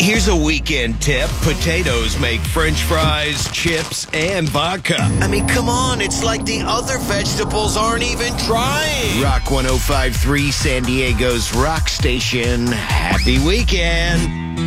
Here's a weekend tip. Potatoes make French fries, chips, and vodka. I mean, come on. It's like the other vegetables aren't even trying. Rock 105.3, San Diego's rock station. Happy weekend.